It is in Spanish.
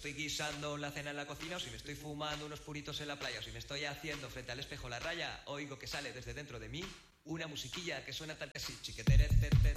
estoy guisando la cena en la cocina, o si me estoy fumando unos puritos en la playa, o si me estoy haciendo frente al espejo la raya, oigo que sale desde dentro de mí una musiquilla que suena tal que así, chiquetere,